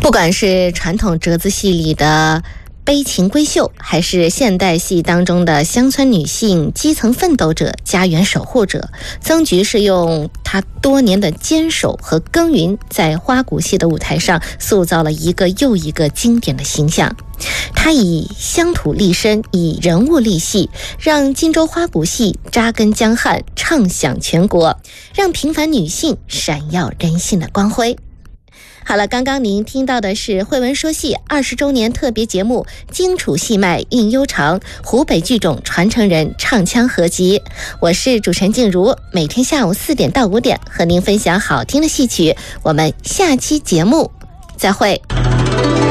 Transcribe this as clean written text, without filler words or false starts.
不管是传统折子戏里的悲情闺秀，还是现代戏当中的乡村女性、基层奋斗者、家园守护者，曾菊是用她多年的坚守和耕耘，在花鼓戏的舞台上塑造了一个又一个经典的形象。她以乡土立身，以人物立戏，让荆州花鼓戏扎根江汉，唱响全国，让平凡女性闪耀人性的光辉。好了，刚刚您听到的是慧文说戏20周年特别节目《荆楚戏脉韵悠长》湖北剧种传承人唱腔合集。我是主持人静茹，每天下午4点到5点和您分享好听的戏曲。我们下期节目再会。